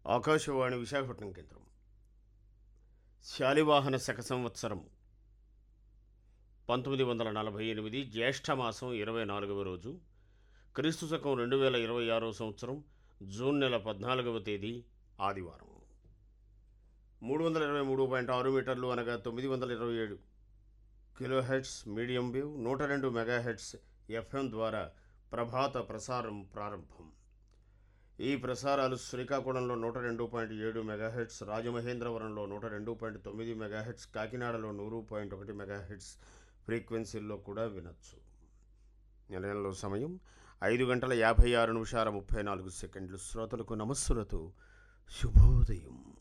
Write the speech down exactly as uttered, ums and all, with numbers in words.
ఆకాశవాణి విశాఖపట్నం కేంద్రం. శాలివాహన శక సంవత్సరం పంతొమ్మిది వందల నలభై ఎనిమిది జ్యేష్ఠమాసం ఇరవై నాలుగవ రోజు, క్రీస్తు శకం రెండు వేల ఇరవై ఆరో సంవత్సరం జూన్ నెల పద్నాలుగవ తేదీ ఆదివారం. మూడు వందల ఇరవై మూడు పాయింట్ ఆరు మీటర్లు అనగా తొమ్మిది వందల ఇరవై ఏడు కిలో హెడ్స్ మీడియం వేవ్, నూట రెండు మెగా హెడ్స్ ఎఫ్ఎం ద్వారా ప్రభాత ప్రసారం ప్రారంభం. ఈ ప్రసారాలు శ్రీకాకుళంలో నూట రెండు పాయింట్ ఏడు మెగాహెట్స్, రాజమహేంద్రవరంలో నూట రెండు పాయింట్ తొమ్మిది మెగాహెట్స్, కాకినాడలో నూరు పాయింట్ ఒకటి మెగాహెట్స్ ఫ్రీక్వెన్సీల్లో కూడా వినొచ్చు. నిలయంలో సమయం ఐదు గంటల యాభై ఆరు నిమిషాల ముప్పై నాలుగు సెకండ్లు. శ్రోతలకు నమస్సులతో శుభోదయం.